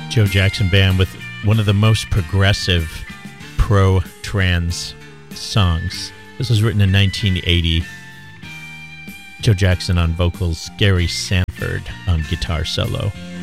Joe Jackson Band with one of the most progressive pro-trans songs. This was written in 1980. Joe Jackson on vocals, Gary Sanford on guitar solo.